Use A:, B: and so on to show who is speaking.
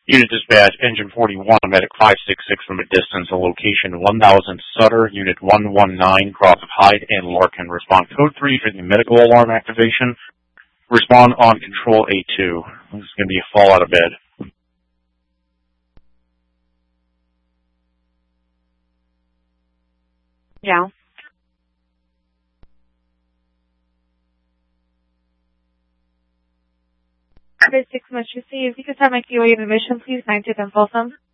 A: Unit Dispatch, Engine 41, Medic 566 from a distance, a location 1000 Sutter, Unit 119, cross of Hyde and Larkin. Respond code 3 for the medical alarm activation. Respond on control A2. This is going to be a fall out of bed.
B: Yeah. Code 6 must receive. If you could have my QA information, please 92 and Folsom.